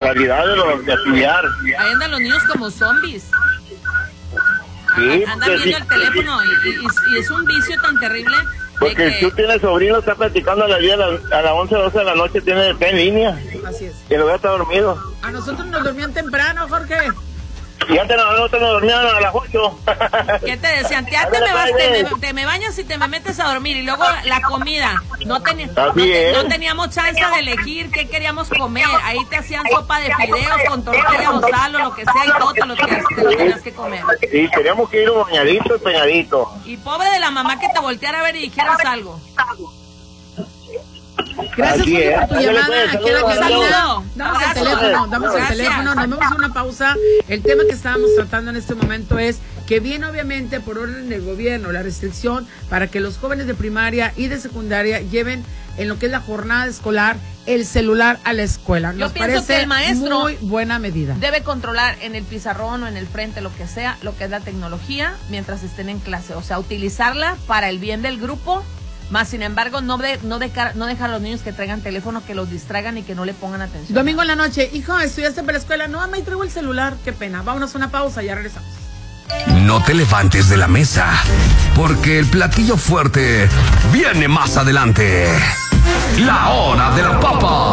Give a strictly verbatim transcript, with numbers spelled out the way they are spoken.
modalidad de, los, de estudiar. Ahí andan los niños como zombies. Sí, andan viendo sí. el teléfono y, y, y es un vicio tan terrible. Porque que... si tú tienes sobrino, está platicando a las diez, a las once, doce de la noche, tiene en línea. Así es. Y luego está dormido. A nosotros nos dormían temprano, Jorge. Y antes nosotros nos dormían a las ocho. ¿Qué te decían? Tía, te me, vas, te, me, te me bañas y te me metes a dormir. Y luego la comida. No, teni no, te, no teníamos chance de elegir qué queríamos comer. Ahí te hacían sopa de fideos con tortilla o sal o lo que sea y todo te lo tenías, te lo tenías que comer. Sí, teníamos que ir bañadito y peñadito. Y pobre de la mamá que te volteara a ver y dijeras algo. Gracias, Jorge, por tu Ándale, llamada. pues, Aquí a la saludos, cabina. saludos. Damos el Gracias. teléfono, damos el Gracias. teléfono. Nos vemos en una pausa. El tema que estábamos tratando en este momento es que viene obviamente por orden del gobierno la restricción para que los jóvenes de primaria y de secundaria lleven en lo que es la jornada escolar el celular a la escuela. Nos Yo pienso parece que el maestro muy buena medida. debe controlar en el pizarrón o en el frente, lo que sea, lo que es la tecnología mientras estén en clase. O sea, utilizarla para el bien del grupo. Más sin embargo, no, de, no, dejar, no dejar a los niños que traigan teléfono, que los distraigan y que no le pongan atención. Domingo en la noche, hijo, ¿estudiaste para la escuela? No, me traigo el celular, qué pena. Vámonos a una pausa, ya regresamos. No te levantes de la mesa, porque el platillo fuerte viene más adelante. La hora de la papa.